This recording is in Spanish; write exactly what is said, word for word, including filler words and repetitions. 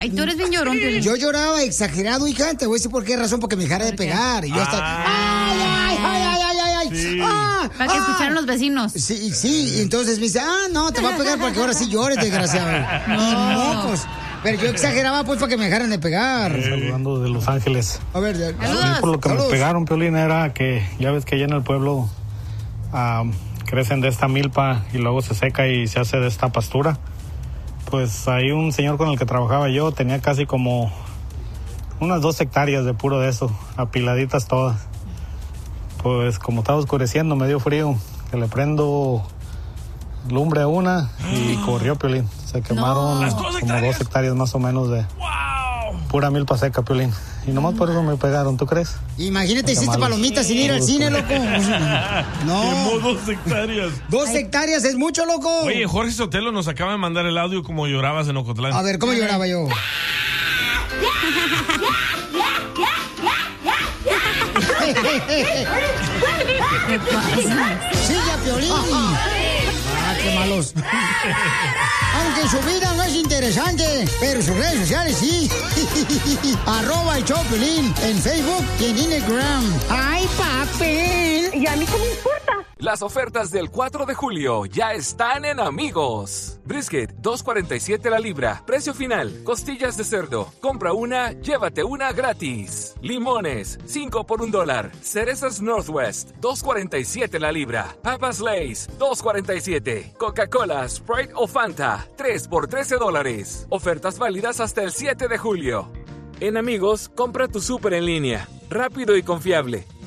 Ay, tú eres bien llorón, Piolín. Yo lloraba exagerado, hija. Te voy a decir por qué razón, porque me dejara de pegar. Y yo hasta... ¡Ay, ay, ay, ay, ay, ay! Sí. ¡Ah! Para que ah. escucharan los vecinos. Sí, sí. Y entonces me dice, ah, no, te va a pegar para que ahora sí llores, desgraciado. No. Y mocos. Pero yo exageraba, pues, para que me dejaran de pegar. Saludando de Los Ángeles. A ver, ya. A mí por lo que Saludos. me pegaron, Piolín, era que ya ves que allá en el pueblo ah, crecen de esta milpa y luego se seca y se hace de esta pastura. Pues ahí un señor con el que trabajaba yo tenía casi como unas dos hectáreas de puro de eso, apiladitas todas. Pues como estaba oscureciendo, me dio frío, que le prendo lumbre a una y corrió, Piolín. Se quemaron ¿Las dos como hectáreas? dos hectáreas más o menos de pura milpa seca, Piolín. Y nomás por eso me pegaron, ¿tú crees? Imagínate, Qué hiciste malo. palomitas sin ir al cine, loco. No. Quemó dos hectáreas. Dos hectáreas es mucho, loco. Oye, Jorge Sotelo nos acaba de mandar el audio como llorabas en Ocotlán. A ver, ¿cómo lloraba yo? ¿Qué pasa? ¡Sí, ya, Piolín! ¡Ah, qué malos! Aunque su vida no es interesante, pero sus redes sociales sí. Arroba el show Piolín en Facebook y en Instagram. ¡Ay, papel! ¿Y a mí qué me importa? Las ofertas del cuatro de julio ya están en Amigos. Brisket, dos cuarenta y siete la libra. Precio final, costillas de cerdo. Compra una, llévate una gratis. Limones, cinco por un dólar. Cerezas Northwest, dos cuarenta y siete la libra. Papas Lay's, dos cuarenta y siete. Coca-Cola, Sprite o Fanta, tres por trece dólares. Ofertas válidas hasta el siete de julio. En Amigos, compra tu súper en línea. Rápido y confiable.